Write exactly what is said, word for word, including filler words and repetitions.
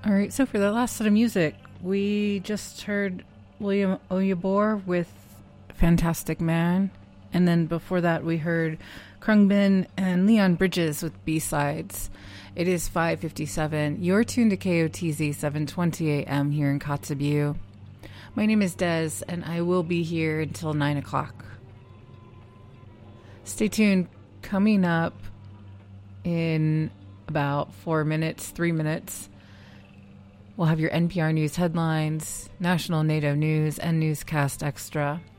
All right, so for the last set of music, we just heard William Oyebor with Fantastic Man. And then before that, we heard Krungbin and Leon Bridges with B-Sides. It is five fifty-seven. You're tuned to K O T Z seven twenty A M here in Kotzebue. My name is Des, and I will be here until nine o'clock. Stay tuned. Coming up in about four minutes, three minutes, we'll have your N P R News headlines, National NATO News, and Newscast Extra.